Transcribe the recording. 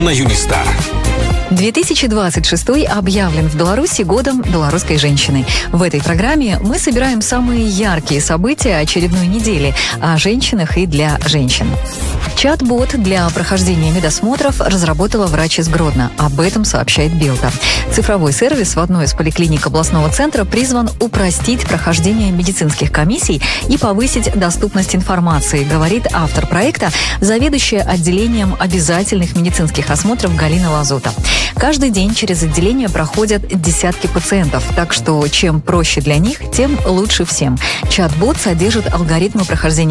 на Юнистар. 2026 объявлен в Беларуси годом белорусской женщины. В этой программе мы собираем самые яркие события очередной недели о женщинах и для женщин. Чат-бот для прохождения медосмотров разработала врач из Гродно. Об этом сообщает Белта. Цифровой сервис в одной из поликлиник областного центра призван упростить прохождение медицинских комиссий и повысить доступность информации, говорит автор проекта, заведующая отделением обязательных медицинских осмотров Галина Лазута. Каждый день через отделение проходят десятки пациентов, так что чем проще для них, тем лучше всем. Чат-бот содержит алгоритмы прохождения